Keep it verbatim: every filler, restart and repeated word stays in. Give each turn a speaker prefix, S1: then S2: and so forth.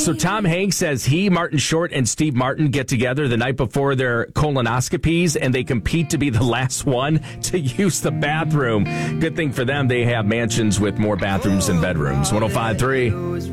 S1: So Tom Hanks says he, Martin Short, and Steve Martin get together the night before their colonoscopies, and they compete to be the last one to use the bathroom. Good thing for them, they have mansions with more bathrooms than bedrooms. one oh five point three